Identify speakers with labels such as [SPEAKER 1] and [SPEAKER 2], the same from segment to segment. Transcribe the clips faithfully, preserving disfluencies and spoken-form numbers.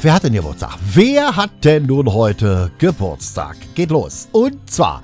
[SPEAKER 1] wer hat denn Geburtstag? Wer hat denn nun heute Geburtstag? Geht los. Und zwar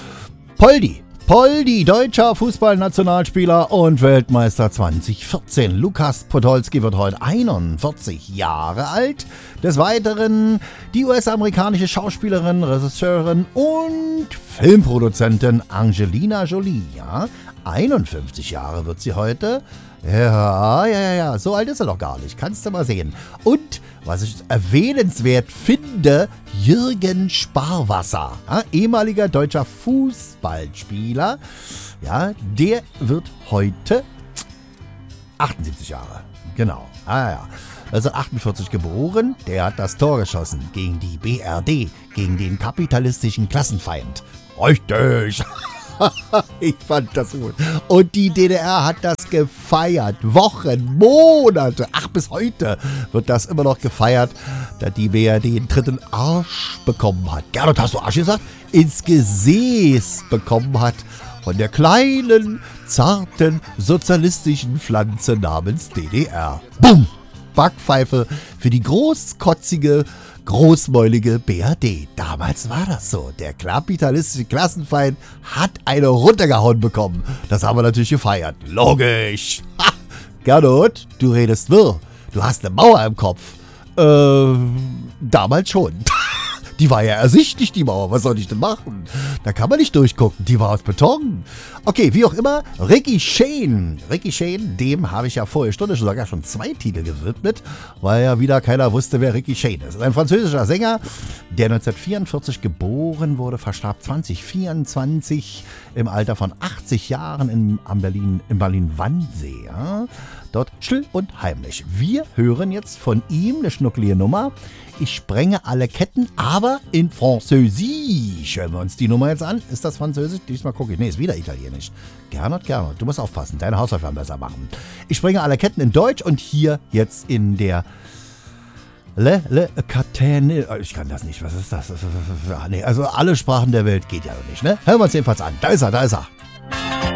[SPEAKER 1] Poldi. Poldi, deutscher Fußballnationalspieler und Weltmeister zwanzig vierzehn. Lukas Podolski wird heute einundvierzig Jahre alt. Des Weiteren die U S-amerikanische Schauspielerin, Regisseurin und Filmproduzentin Angelina Jolie. Ja, einundfünfzig Jahre wird sie heute. Ja, ja, ja, ja, so alt ist er doch gar nicht. Kannst du mal sehen. Und, was ich erwähnenswert finde, Jürgen Sparwasser, ja, ehemaliger deutscher Fußballspieler, ja, der wird heute achtundsiebzig Jahre. Genau, ah ja. Also achtundvierzig geboren, der hat das Tor geschossen gegen die B R D, gegen den kapitalistischen Klassenfeind. Richtig! Ich fand das gut. Und die D D R hat das gefeiert. Wochen, Monate. Ach, bis heute wird das immer noch gefeiert, da die B R D den dritten Arsch bekommen hat. Gernot, hast du Arsch gesagt? Ins Gesäß bekommen hat von der kleinen, zarten, sozialistischen Pflanze namens D D R. Bumm! Backpfeife für die großkotzige, großmäulige B R D. Damals war das so. Der kapitalistische Klassenfeind hat eine runtergehauen bekommen. Das haben wir natürlich gefeiert. Logisch. Ha! Gernot, du redest wirr. Du hast eine Mauer im Kopf. Äh, damals schon. Die war ja ersichtlich, die Mauer. Was soll ich denn machen? Da kann man nicht durchgucken. Die war aus Beton. Okay, wie auch immer. Ricky Shane. Ricky Shane, dem habe ich ja vorige Stunde schon sogar schon zwei Titel gewidmet, weil ja wieder keiner wusste, wer Ricky Shane ist. Ein französischer Sänger, der neunzehnhundertvierundvierzig geboren wurde, verstarb zwanzig vierundzwanzig im Alter von achtzig Jahren in, am Berlin, in Berlin-Wannsee. Ja? Dort still und heimlich. Wir hören jetzt von ihm eine schnucklige Nummer. Ich sprenge alle Ketten, aber in Französisch. Hören wir uns die Nummer jetzt an. Ist das Französisch? Diesmal gucke ich. Nee, ist wieder Italienisch. Gernot, Gernot, du musst aufpassen. Deine Hausaufgaben besser machen. Ich sprenge alle Ketten in Deutsch und hier jetzt in der Le, Le, Catene. Ich kann das nicht. Was ist das? Ah, nee, also alle Sprachen der Welt geht ja nicht, ne? Hören wir uns jedenfalls an. Da ist er, da ist er.